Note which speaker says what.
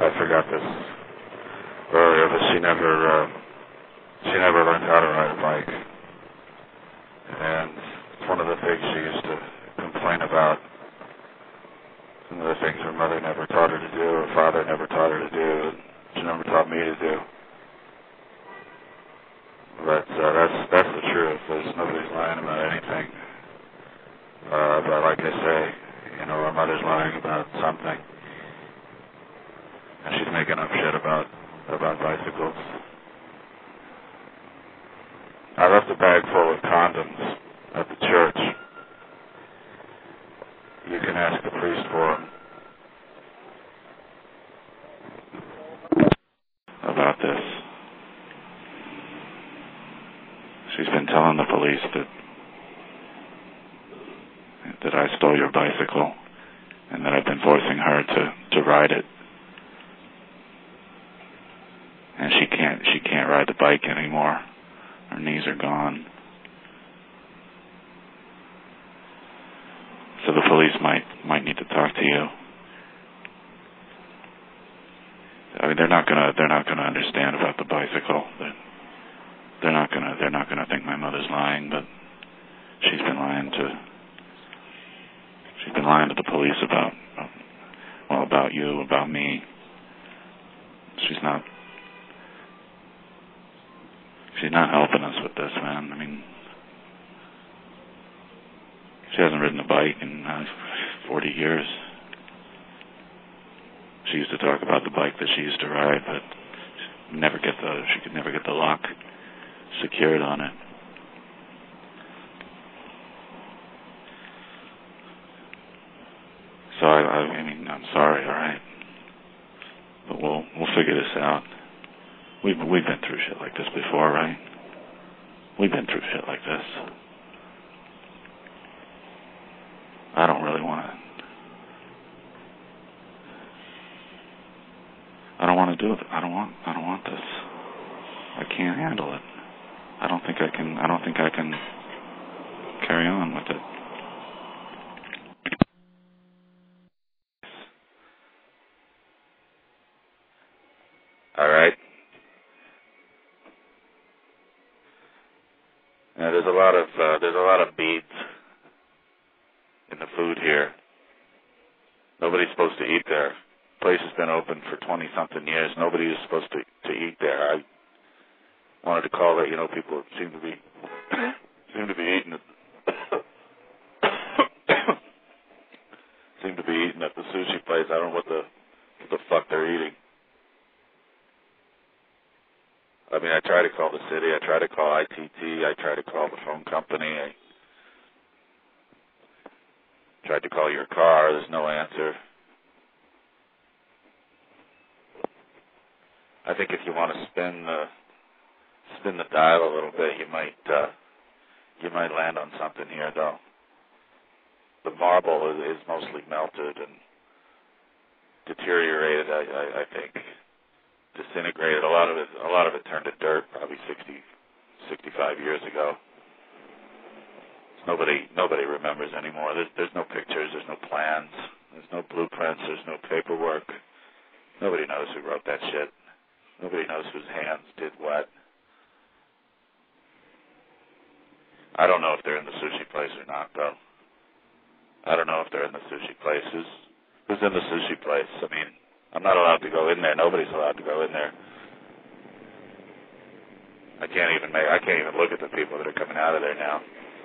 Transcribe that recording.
Speaker 1: I forgot this earlier, but she never learned how to ride a bike. And it's one of the things she used to complain about. Some of the things her mother never taught her to do, her father never taught her to do, and she never taught me to do. But that's the truth. Nobody's lying about anything. But like I say, our mother's lying about something. And she's making up shit about bicycles. I left a bag full of condoms at the church. You can ask the priest for them. About this. She's been telling the police that I stole your bicycle and that I've been forcing her to ride it. And she can't ride the bike anymore. Her knees are gone. So the police might need to talk to you. I mean, they're not gonna understand about the bicycle. They're not gonna think my mother's lying, but she's been lying to the police about you, about me. She's not helping us with this, man. I mean, she hasn't ridden a bike in 40 years. She used to talk about the bike that she used to ride, but she could never get the lock secured on it. So I mean, I'm sorry, all right, but we'll figure this out. We've been through shit like this before, right? We've been through shit like this. I don't really want to. I don't want to do it. I don't want this. I can't handle it. I don't think I can carry on with it. All right. Now, there's a lot of beads in the food here. Nobody's supposed to eat there. The place has been open for 20-something years. Nobody is supposed to eat there. I wanted to call it. People seem to be eating it. Seem to be eating at the sushi place. I don't know what the fuck they're eating. I mean, I try to call the city. I try to call ITT. I try to call the phone company. I tried to call your car. There's no answer. I think if you want to spin the dial a little bit, you might land on something here, though. The marble is mostly melted and deteriorated. I think. Disintegrated. A lot of it turned to dirt probably 65 years ago. Nobody remembers anymore. There's no pictures, there's no plans, there's no blueprints, there's no paperwork. Nobody knows who wrote that shit. Nobody knows whose hands did what. I don't know if they're in the sushi place or not, though. I don't know if they're in the sushi place. Who's in the sushi place? I mean, I'm not allowed to go in there. Nobody's allowed to go in there. I can't even look at the people that are coming out of there now.